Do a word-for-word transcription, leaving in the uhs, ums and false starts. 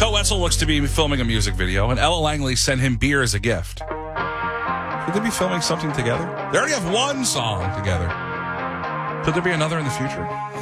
Coe Wetzel looks to be filming a music video, and Ella Langley sent him beer as a gift. Could they be filming something together? They already have one song together. Could there be another in the future?